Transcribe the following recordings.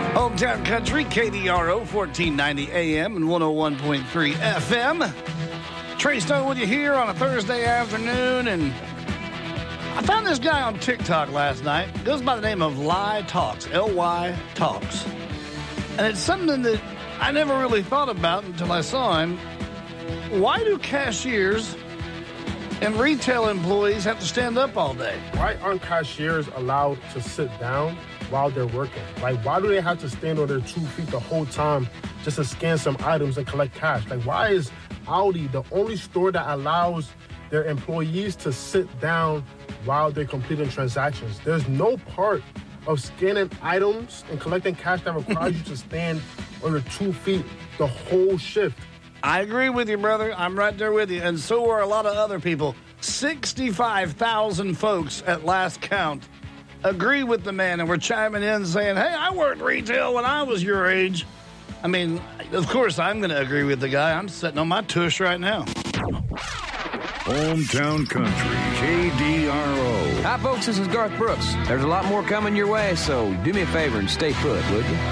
Hometown Country, KDRO, 1490 AM and 101.3 FM. Trey Stone with you here on a Thursday afternoon, and I found this guy on TikTok last night. Goes by the name of Ly Talks, L-Y Talks. And it's something that I never really thought about until I saw him. Why do cashiers and retail employees have to stand up all day? Why aren't cashiers allowed to sit down while they're working? Like, why do they have to stand on their 2 feet the whole time just to scan some items and collect cash? Like, why is Audi the only store that allows their employees to sit down while they're completing transactions? There's no part of scanning items and collecting cash that requires you to stand on your 2 feet the whole shift. I agree with you, brother. I'm right there with you. And so are a lot of other people. 65,000 folks at last count agree with the man, and we're chiming in saying, hey, I worked retail when I was your age. I mean, of course I'm going to agree with the guy. I'm sitting on my tush right now. Hometown Country, KDRO. Hi, folks. This is Garth Brooks. There's a lot more coming your way, so do me a favor and stay put, would you?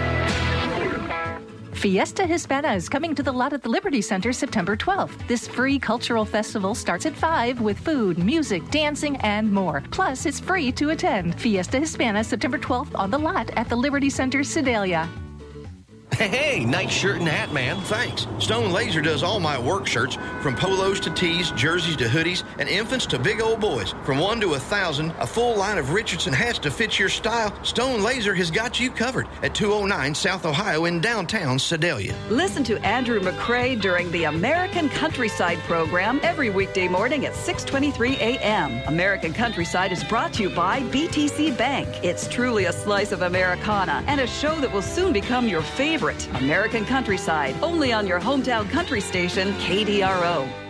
Fiesta Hispana is coming to the lot at the Liberty Center September 12th. This free cultural festival starts at 5 with food, music, dancing, and more. Plus, it's free to attend. Fiesta Hispana September 12th on the lot at the Liberty Center, Sedalia. Hey, nice shirt and hat, man. Thanks. Stone Laser does all my work shirts, from polos to tees, jerseys to hoodies, and infants to big old boys. From 1 to 1,000, a full line of Richardson hats to fit your style. Stone Laser has got you covered at 209 South Ohio in downtown Sedalia. Listen to Andrew McCrae during the American Countryside program every weekday morning at 6:23 a.m. American Countryside is brought to you by BTC Bank. It's truly a slice of Americana and a show that will soon become your favorite. American Countryside, only on your hometown country station, KDRO.